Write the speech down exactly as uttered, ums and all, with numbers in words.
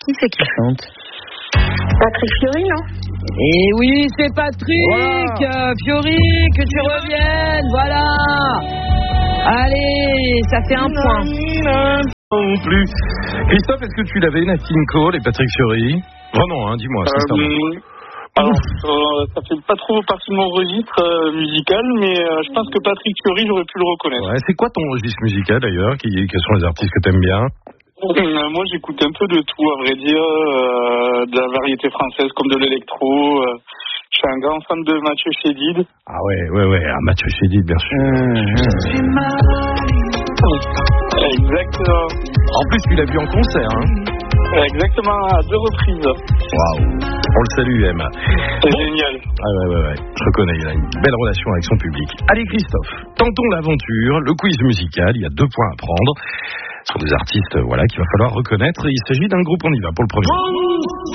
Qui c'est qui chante? Patrick Fiori, non? Et oui, c'est Patrick voilà. Fiori, que tu reviennes, voilà. Allez, ça fait un non, point. Non plus. Christophe, est-ce que tu l'avais, Nat King Cole et Patrick Fiori? Vraiment, hein, dis-moi. Euh, alors, euh, ça fait pas trop partie de mon registre euh, musical, mais euh, je pense que Patrick Fiori, j'aurais pu le reconnaître. Ouais, c'est quoi ton registre musical d'ailleurs? Qui, quels sont les artistes que t'aimes bien? Euh, moi, j'écoute un peu de tout, à vrai dire, euh, de la variété française comme de l'électro. Euh, je suis un grand fan de Mathieu Chédid. Ah ouais, ouais, ouais, ah, Mathieu Chédid, bien sûr. Mmh. Exactement. En plus, tu l'as vu en concert, hein? Exactement, à deux reprises. Waouh, on le salue, Emma. C'est bon. Génial. Ah ouais, ouais, ouais, je reconnais, il a une belle relation avec son public. Allez, Christophe, tentons l'aventure, le quiz musical, il y a deux points à prendre. Ce sont des artistes, voilà, qu'il va falloir reconnaître. Il s'agit d'un groupe, on y va pour le premier.